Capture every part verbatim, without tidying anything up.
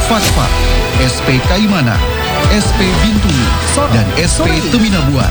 Fakfak, S P Kaimana, S P Bintulu, dan S P Teminabuan.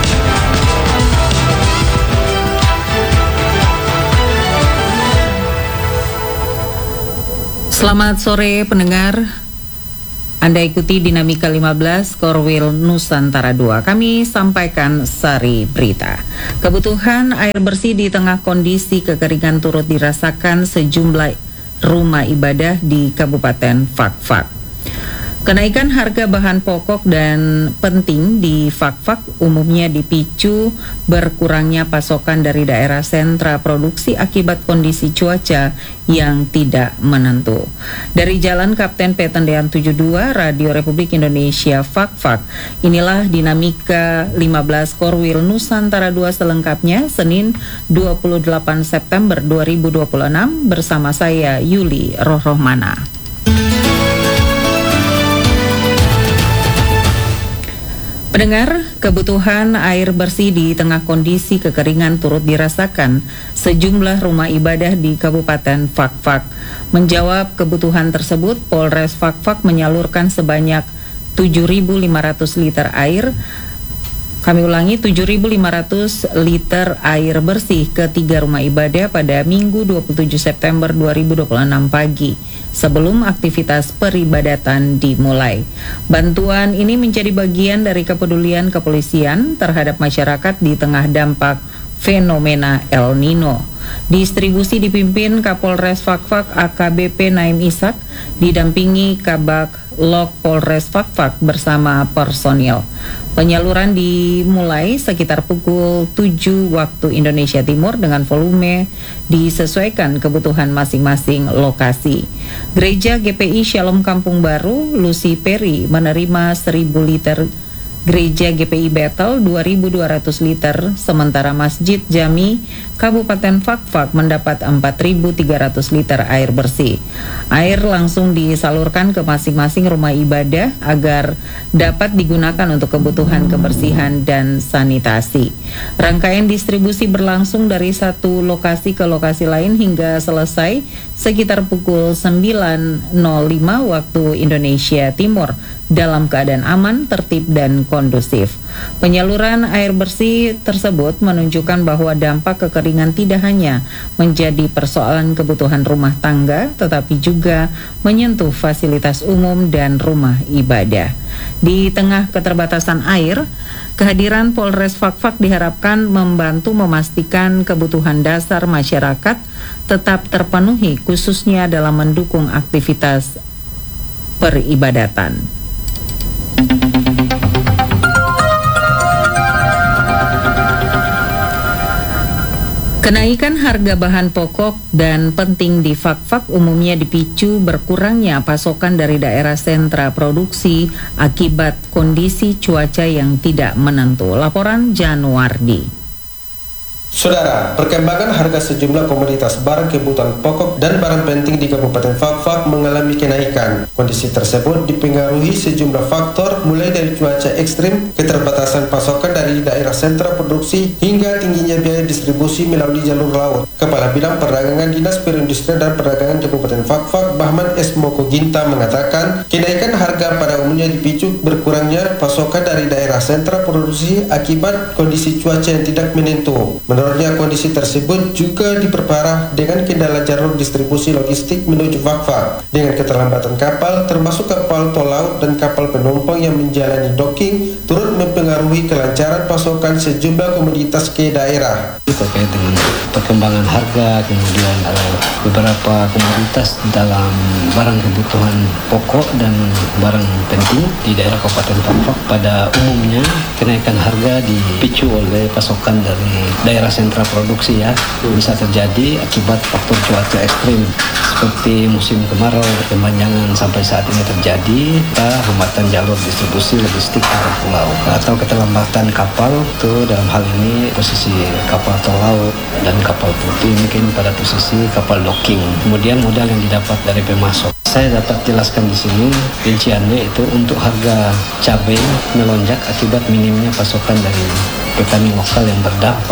Selamat sore pendengar. Anda ikuti Dinamika lima belas Korwil Nusantara dua. Kami sampaikan sari berita. Kebutuhan air bersih di tengah kondisi kekeringan turut dirasakan sejumlah rumah ibadah di Kabupaten Fakfak. Kenaikan harga bahan pokok dan penting di Fakfak umumnya dipicu berkurangnya pasokan dari daerah sentra produksi akibat kondisi cuaca yang tidak menentu. Dari Jalan Kapten P. Tendean tujuh puluh dua, Radio Republik Indonesia Fakfak, inilah Dinamika lima belas Korwil Nusantara dua selengkapnya, Senin dua puluh delapan September dua ribu dua puluh enam, bersama saya Yuli Rohrohmana. Pendengar, kebutuhan air bersih di tengah kondisi kekeringan turut dirasakan sejumlah rumah ibadah di Kabupaten Fakfak. Menjawab kebutuhan tersebut, Polres Fakfak menyalurkan sebanyak tujuh ribu lima ratus liter air Kami ulangi, tujuh ribu lima ratus liter air bersih ke tiga rumah ibadah pada Minggu dua puluh tujuh September dua ribu dua puluh enam pagi sebelum aktivitas peribadatan dimulai. Bantuan ini menjadi bagian dari kepedulian kepolisian terhadap masyarakat di tengah dampak fenomena El Nino. Distribusi dipimpin Kapolres Fakfak A K B P Naim Ishak didampingi Kabak Lok Polres Fakfak bersama personil. Penyaluran dimulai sekitar pukul tujuh waktu Indonesia Timur dengan volume disesuaikan kebutuhan masing-masing lokasi. Gereja G P I Shalom Kampung Baru Lucy Perry menerima seribu liter, Gereja G P I Bethel dua ribu dua ratus liter, sementara Masjid Jami Kabupaten Fakfak mendapat empat ribu tiga ratus liter air bersih. Air langsung disalurkan ke masing-masing rumah ibadah agar dapat digunakan untuk kebutuhan kebersihan dan sanitasi. Rangkaian distribusi berlangsung dari satu lokasi ke lokasi lain hingga selesai sekitar pukul sembilan nol lima waktu Indonesia Timur dalam keadaan aman, tertib, dan kondusif. Penyaluran air bersih tersebut menunjukkan bahwa dampak kekeringan tidak hanya menjadi persoalan kebutuhan rumah tangga, tetapi juga menyentuh fasilitas umum dan rumah ibadah. Di tengah keterbatasan air, kehadiran Polres Fakfak diharapkan membantu memastikan kebutuhan dasar masyarakat tetap terpenuhi, khususnya dalam mendukung aktivitas peribadatan. Kenaikan harga bahan pokok dan penting di Fakfak umumnya dipicu berkurangnya pasokan dari daerah sentra produksi akibat kondisi cuaca yang tidak menentu. Laporan Januardi. Saudara, perkembangan harga sejumlah komoditas barang kebutuhan pokok dan barang penting di Kabupaten Fakfak mengalami kenaikan. Kondisi tersebut dipengaruhi sejumlah faktor mulai dari cuaca ekstrim, keterbatasan pasokan dari daerah sentra produksi, hingga tingginya biaya distribusi melalui jalur laut. Kepala Bidang Perdagangan Dinas Perindustrian dan Perdagangan Kabupaten Fakfak, Bahman S. Moko Ginta, mengatakan kenaikan harga pada umumnya dipicu berkurangnya pasokan dari daerah sentra produksi akibat kondisi cuaca yang tidak menentu. Menurutnya, kondisi tersebut juga diperparah dengan kendala jalur distribusi logistik menuju Fakfak dengan keterlambatan kapal, termasuk kapal tol laut dan kapal penumpang yang menjalani docking, turut mempengaruhi kelancaran pasokan sejumlah komoditas ke daerah. Terkait dengan perkembangan harga, kemudian uh, beberapa komoditas dalam barang kebutuhan pokok dan barang penting di daerah Kabupaten Fakfak, pada umumnya kenaikan harga dipicu oleh pasokan dari daerah sentra produksi, ya, bisa terjadi akibat faktor cuaca ekstrim seperti musim kemarau kepanjangan sampai saat ini terjadi, hambatan jalur distribusi logistik antar pulau atau keterlambatan kapal. Itu dalam hal ini posisi kapal tol laut dan kapal putih mungkin pada posisi kapal docking. Kemudian modal yang didapat dari pemasok. Saya dapat jelaskan di sini rinciannya itu untuk harga cabai melonjak akibat minimnya pasokan dari petani lokal yang berdampak e,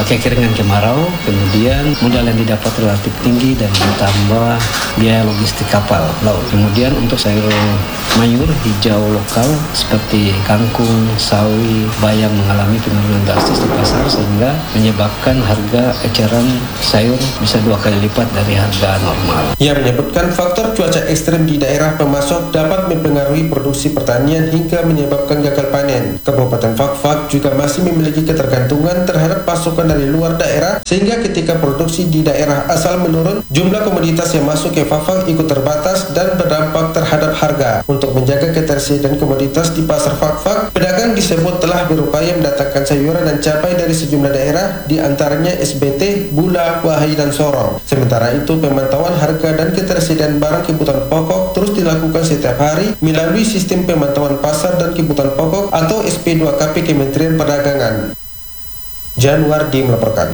kekeringan kemarau, kemudian modal yang didapat relatif tinggi dan ditambah biaya logistik kapal laut. Kemudian untuk sayur mayur hijau lokal seperti kangkung, sawi, bayam mengalami penurunan drastis di pasar sehingga menyebabkan harga eceran sayur bisa dua kali lipat dari harga normal. Ia menyebutkan faktor cuaca ekstrem di daerah pemasok dapat mempengaruhi produksi pertanian hingga menyebabkan gagal panen. Kabupaten Fak-Fak juga masih memiliki ketergantungan terhadap pasokan dari luar daerah sehingga ketika produksi di daerah asal menurun, jumlah komoditas yang masuk ke Fak-Fak ikut terbatas dan berdampak terhadap harga. Untuk menjaga ketersediaan komoditas di pasar Fak-Fak, pedagang disebut telah berupaya mendatangkan sayuran dan cabai dari sejumlah daerah, di antaranya S B T, Bula, Wahai, dan Sorong. Sementara itu, pemantauan harga dan ketersediaan barang kebutuhan pokok terus dilakukan setiap hari melalui sistem pemantauan pasar dan kebutuhan pokok atau S P dua K P Kementerian Perdagangan. Januardi melaporkan.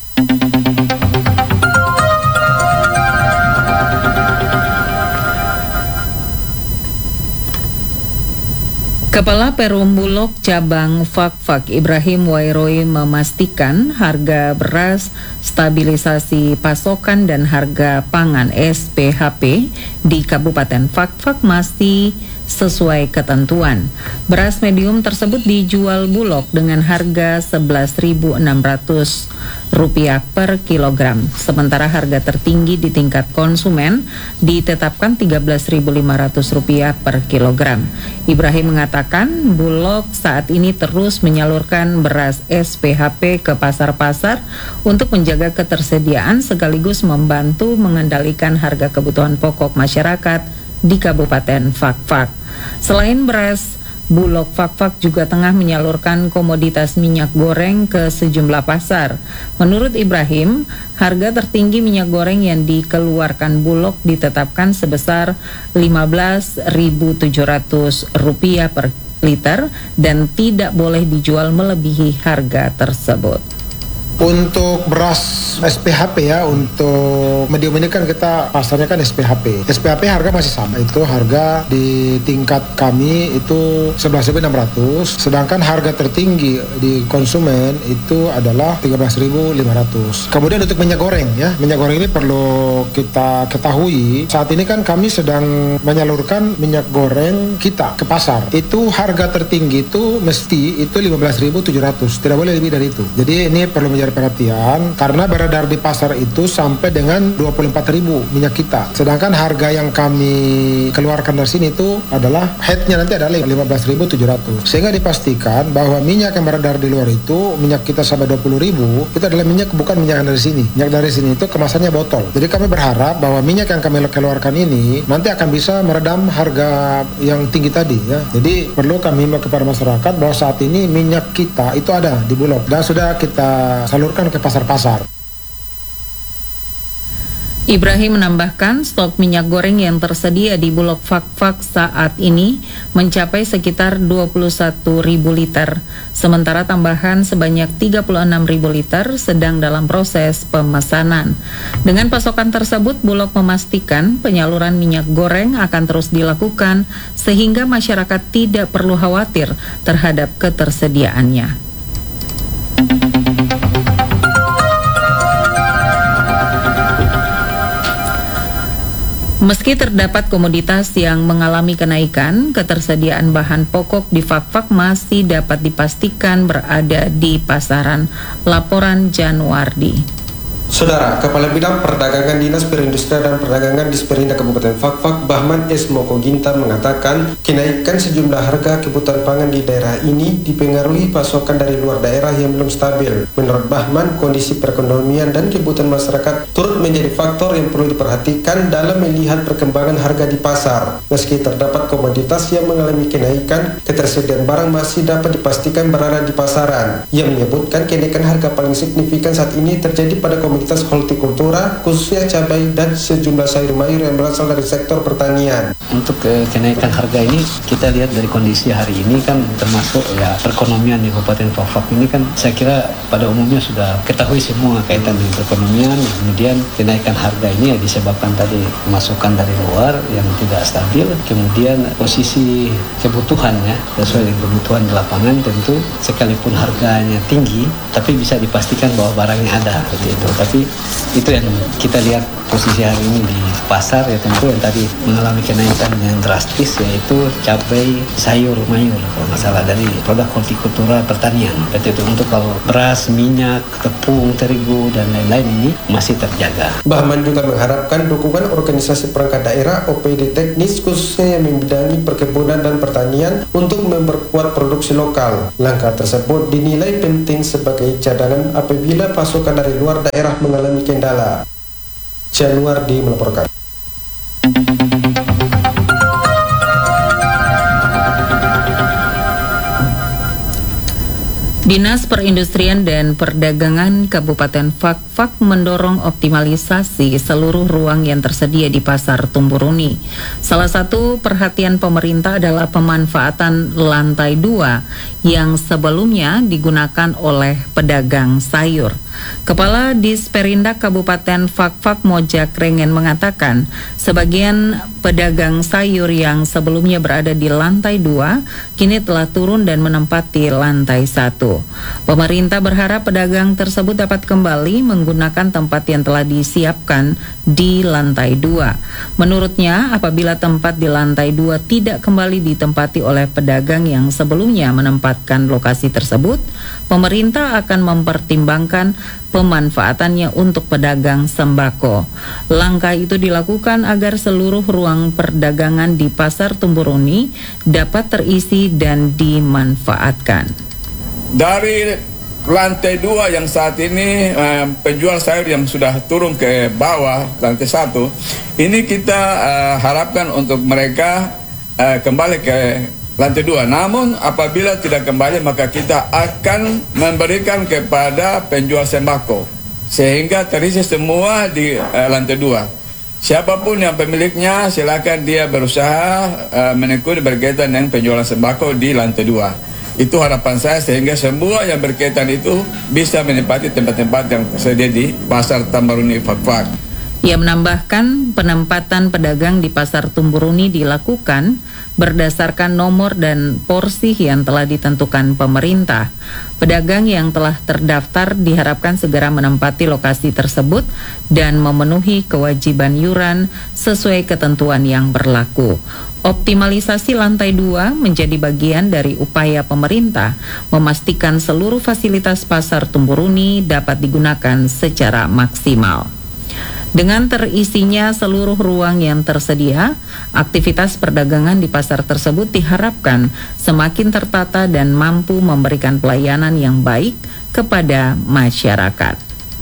Kepala Perum Bulog Cabang Fak-Fak Ibrahim Wairoi memastikan harga beras, stabilisasi pasokan dan harga pangan S P H P di Kabupaten Fak-Fak masih sesuai ketentuan. Beras medium tersebut dijual Bulog dengan harga sebelas ribu enam ratus rupiah per kilogram. Sementara harga tertinggi di tingkat konsumen ditetapkan tiga belas ribu lima ratus rupiah per kilogram. Ibrahim mengatakan Bulog saat ini terus menyalurkan beras S P H P ke pasar-pasar untuk menjaga ketersediaan sekaligus membantu mengendalikan harga kebutuhan pokok masyarakat di Kabupaten Fak-Fak. Selain beras, Bulog Fak-Fak juga tengah menyalurkan komoditas minyak goreng ke sejumlah pasar. Menurut Ibrahim, harga tertinggi minyak goreng yang dikeluarkan Bulog ditetapkan sebesar lima belas ribu tujuh ratus rupiah per liter dan tidak boleh dijual melebihi harga tersebut. Untuk beras S P H P ya, untuk medium ini kan kita pasarnya kan S P H P. S P H P harga masih sama, itu harga di tingkat kami itu sebelas ribu enam ratus, sedangkan harga tertinggi di konsumen itu adalah tiga belas ribu lima ratus. Kemudian untuk minyak goreng ya, minyak goreng ini perlu kita ketahui, saat ini kan kami sedang menyalurkan minyak goreng kita ke pasar. Itu harga tertinggi itu mesti itu lima belas ribu tujuh ratus, tidak boleh lebih dari itu. Jadi ini perlu menjadi perhatian karena beredar di pasar itu sampai dengan dua puluh empat ribu minyak kita. Sedangkan harga yang kami keluarkan dari sini itu adalah headnya nanti adalah lima belas ribu tujuh ratus. Sehingga dipastikan bahwa minyak yang beredar di luar itu, minyak kita sampai dua puluh ribu, itu adalah minyak bukan minyak yang dari sini. Minyak dari sini itu kemasannya botol. Jadi kami berharap bahwa minyak yang kami keluarkan ini nanti akan bisa meredam harga yang tinggi tadi ya. Jadi perlu kami himbau kepada masyarakat bahwa saat ini minyak kita itu ada di Bulog dan sudah kita salurkan ke pasar-pasar. Ibrahim menambahkan stok minyak goreng yang tersedia di Bulog Fak-Fak saat ini mencapai sekitar dua puluh satu ribu liter, sementara tambahan sebanyak tiga puluh enam ribu liter sedang dalam proses pemesanan. Dengan pasokan tersebut, Bulog memastikan penyaluran minyak goreng akan terus dilakukan sehingga masyarakat tidak perlu khawatir terhadap ketersediaannya. Meski terdapat komoditas yang mengalami kenaikan, ketersediaan bahan pokok di Fak-Fak masih dapat dipastikan berada di pasaran. Laporan Januardi. Saudara, Kepala Bidang Perdagangan Dinas Perindustrian dan Perdagangan Disperinda Kabupaten Fak-Fak, Bahman S. Moko Ginta mengatakan kenaikan sejumlah harga kebutuhan pangan di daerah ini dipengaruhi pasokan dari luar daerah yang belum stabil. Menurut Bahman, kondisi perekonomian dan kebutuhan masyarakat turut menjadi faktor yang perlu diperhatikan dalam melihat perkembangan harga di pasar. Meski terdapat komoditas yang mengalami kenaikan, ketersediaan barang masih dapat dipastikan berada di pasaran. Ia menyebutkan kenaikan harga paling signifikan saat ini terjadi pada komoditas komoditas hortikultura, khususnya cabai dan sejumlah sayur mayur yang berasal dari sektor pertanian. Untuk uh, kenaikan harga ini kita lihat dari kondisi hari ini kan termasuk ya perekonomian di Kabupaten Fak-Fak ini kan saya kira pada umumnya sudah ketahui semua kaitan dengan perekonomian. Kemudian kenaikan harga ini ya disebabkan tadi masukan dari luar yang tidak stabil, kemudian posisi kebutuhannya sesuai dengan kebutuhan di lapangan tentu sekalipun harganya tinggi tapi bisa dipastikan bahwa barangnya ada seperti itu. Tapi itu yang kita lihat posisi hari ini di pasar ya tentu yang tadi mengalami kenaikan yang drastis yaitu cabai, sayur, mayur kalau nggak salah dari produk hortikultura pertanian. Seperti itu. Untuk kalau beras, minyak, tepung, terigu dan lain-lain ini masih terjaga. Bahman juga mengharapkan dukungan organisasi perangkat daerah O P D teknis khususnya yang membidangi perkebunan dan pertanian untuk memperkuat produksi lokal. Langkah tersebut dinilai penting sebagai cadangan apabila pasokan dari luar daerah mengalami kendala. Januardi melaporkan. Dinas Perindustrian dan Perdagangan Kabupaten Fak-Fak mendorong optimalisasi seluruh ruang yang tersedia di Pasar Tumburuni. Salah satu perhatian pemerintah adalah pemanfaatan lantai dua yang sebelumnya digunakan oleh pedagang sayur. Kepala Disperindak Kabupaten Fak-Fak Moja Krengen mengatakan sebagian pedagang sayur yang sebelumnya berada di lantai dua kini telah turun dan menempati lantai satu. Pemerintah berharap pedagang tersebut dapat kembali menggunakan tempat yang telah disiapkan di lantai dua. Menurutnya, apabila tempat di lantai dua tidak kembali ditempati oleh pedagang yang sebelumnya menempatkan lokasi tersebut, pemerintah akan mempertimbangkan pemanfaatannya untuk pedagang sembako. Langkah itu dilakukan agar seluruh ruang perdagangan di Pasar Tumburuni dapat terisi dan dimanfaatkan. Dari lantai dua yang saat ini eh, penjual sayur yang sudah turun ke bawah lantai satu, ini kita eh, harapkan untuk mereka eh, kembali ke lantai dua. Namun apabila tidak kembali maka kita akan memberikan kepada penjual sembako sehingga terisi semua di eh, lantai dua. Siapapun yang pemiliknya silakan dia berusaha eh, menekuni berkaitan dengan penjualan sembako di lantai dua. Itu harapan saya sehingga semua yang berkaitan itu bisa menempati tempat-tempat yang tersedia di Pasar Tumburuni Fak-Fak. Ia menambahkan penempatan pedagang di Pasar Tumburuni dilakukan berdasarkan nomor dan porsi yang telah ditentukan pemerintah. Pedagang yang telah terdaftar diharapkan segera menempati lokasi tersebut dan memenuhi kewajiban iuran sesuai ketentuan yang berlaku. Optimalisasi lantai dua menjadi bagian dari upaya pemerintah memastikan seluruh fasilitas Pasar Tumburuni dapat digunakan secara maksimal. Dengan terisinya seluruh ruang yang tersedia, aktivitas perdagangan di pasar tersebut diharapkan semakin tertata dan mampu memberikan pelayanan yang baik kepada masyarakat.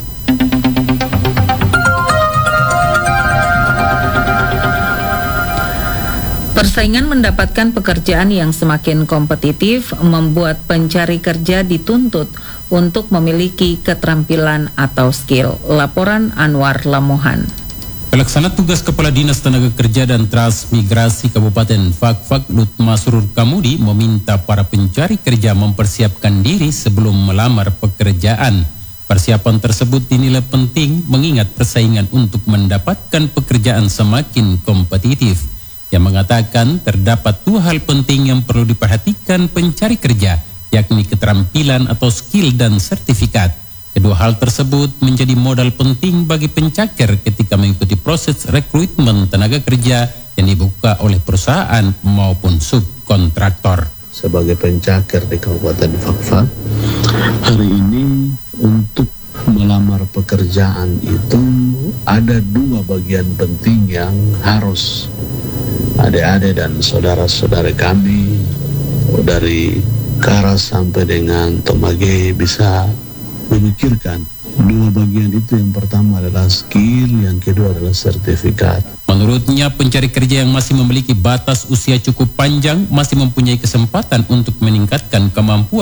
Persaingan mendapatkan pekerjaan yang semakin kompetitif membuat pencari kerja dituntut untuk memiliki keterampilan atau skill. Laporan Anwar Lamohan. Pelaksana tugas Kepala Dinas Tenaga Kerja dan Transmigrasi Kabupaten Fak-Fak Lutma Surur Kamudi meminta para pencari kerja mempersiapkan diri sebelum melamar pekerjaan. Persiapan tersebut dinilai penting mengingat persaingan untuk mendapatkan pekerjaan semakin kompetitif. Yang mengatakan terdapat dua hal penting yang perlu diperhatikan pencari kerja, yakni keterampilan atau skill dan sertifikat. Kedua hal tersebut menjadi modal penting bagi pencakar ketika mengikuti proses rekrutmen tenaga kerja yang dibuka oleh perusahaan maupun subkontraktor. Sebagai pencakar di Kabupaten Fak-Fak, hari ini untuk melamar pekerjaan itu ada dua bagian penting yang harus adik-adik dan saudara-saudara kami dari Karas sampai dengan Tomage bisa memikirkan. Dua bagian itu, yang pertama adalah skill, yang kedua adalah sertifikat. Menurutnya, pencari kerja yang masih memiliki batas usia cukup panjang masih mempunyai kesempatan untuk meningkatkan kemampuan.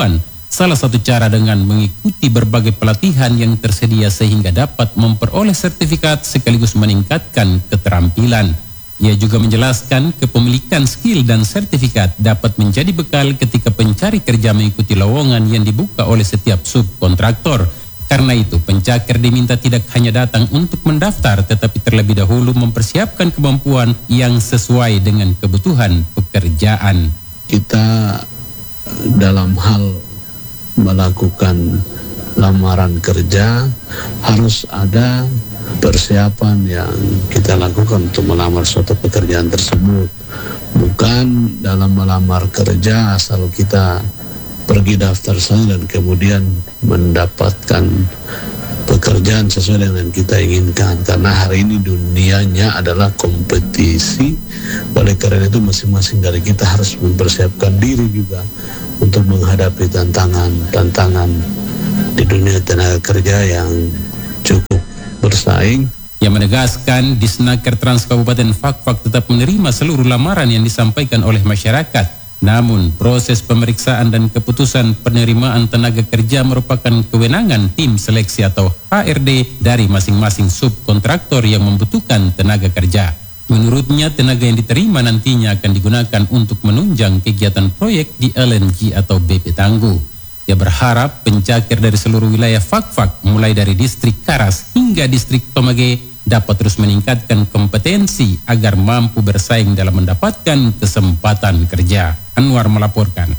Salah satu cara dengan mengikuti berbagai pelatihan yang tersedia sehingga dapat memperoleh sertifikat sekaligus meningkatkan keterampilan. Ia juga menjelaskan kepemilikan skill dan sertifikat dapat menjadi bekal ketika pencari kerja mengikuti lowongan yang dibuka oleh setiap subkontraktor. Karena itu, pencakar diminta tidak hanya datang untuk mendaftar, tetapi terlebih dahulu mempersiapkan kemampuan yang sesuai dengan kebutuhan pekerjaan. Kita dalam hal melakukan lamaran kerja harus ada persiapan yang kita lakukan untuk melamar suatu pekerjaan tersebut. Bukan dalam melamar kerja asal kita pergi daftar saja dan kemudian mendapatkan pekerjaan sesuai dengan kita inginkan, karena hari ini dunianya adalah kompetisi. Oleh karena itu masing-masing dari kita harus mempersiapkan diri juga untuk menghadapi tantangan-tantangan di dunia tenaga kerja yang cukup bersaing. Yang menegaskan Disnaker Trans Kabupaten Fak-Fak tetap menerima seluruh lamaran yang disampaikan oleh masyarakat. Namun, proses pemeriksaan dan keputusan penerimaan tenaga kerja merupakan kewenangan tim seleksi atau H R D dari masing-masing subkontraktor yang membutuhkan tenaga kerja. Menurutnya, tenaga yang diterima nantinya akan digunakan untuk menunjang kegiatan proyek di L N G atau B P Tangguh. Dia berharap pencakir dari seluruh wilayah Fak-Fak, mulai dari distrik Karas hingga distrik Tomage, dapat terus meningkatkan kompetensi agar mampu bersaing dalam mendapatkan kesempatan kerja. Anwar melaporkan.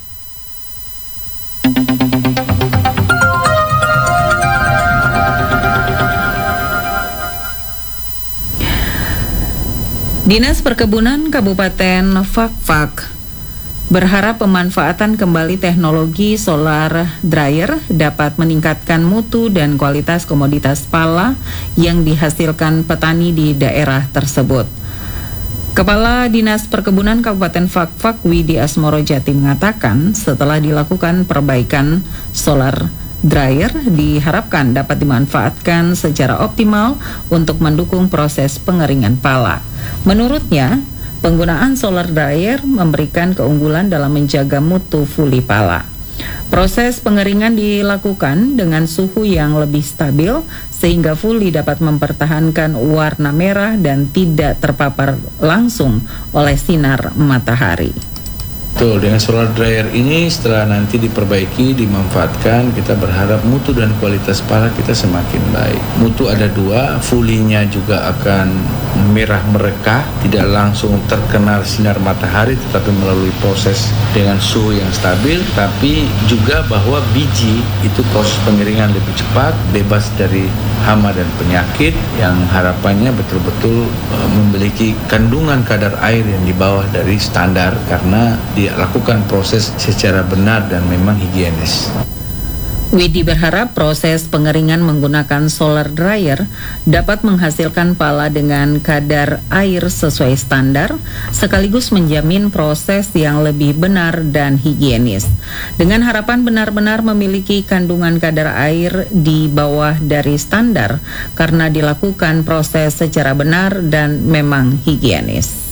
Dinas Perkebunan Kabupaten Fak-Fak berharap pemanfaatan kembali teknologi solar dryer dapat meningkatkan mutu dan kualitas komoditas pala yang dihasilkan petani di daerah tersebut. Kepala Dinas Perkebunan Kabupaten Fak-Fak Widi Asmorojati mengatakan setelah dilakukan perbaikan solar dryer diharapkan dapat dimanfaatkan secara optimal untuk mendukung proses pengeringan pala. Menurutnya, penggunaan solar dryer memberikan keunggulan dalam menjaga mutu fuli pala. Proses pengeringan dilakukan dengan suhu yang lebih stabil sehingga fuli dapat mempertahankan warna merah dan tidak terpapar langsung oleh sinar matahari. Betul, dengan solar dryer ini setelah nanti diperbaiki, dimanfaatkan, kita berharap mutu dan kualitas pala kita semakin baik. Mutu ada dua, fulinya juga akan merah merekah, tidak langsung terkena sinar matahari tetapi melalui proses dengan suhu yang stabil, tapi juga bahwa biji itu proses pengeringan lebih cepat, bebas dari hama dan penyakit yang harapannya betul-betul uh, memiliki kandungan kadar air yang di bawah dari standar karena dia lakukan proses secara benar dan memang higienis. Widi berharap proses pengeringan menggunakan solar dryer dapat menghasilkan pala dengan kadar air sesuai standar, sekaligus menjamin proses yang lebih benar dan higienis. Dengan harapan benar-benar memiliki kandungan kadar air di bawah dari standar karena dilakukan proses secara benar dan memang higienis.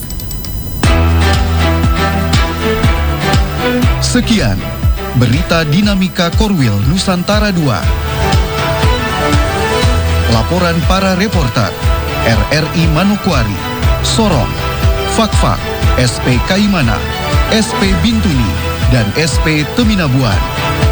Sekian berita dinamika Korwil Nusantara dua. Laporan para reporter R R I Manokwari, Sorong, Fak-Fak, S P Kaimana, S P Bintuni, dan S P Teminabuan.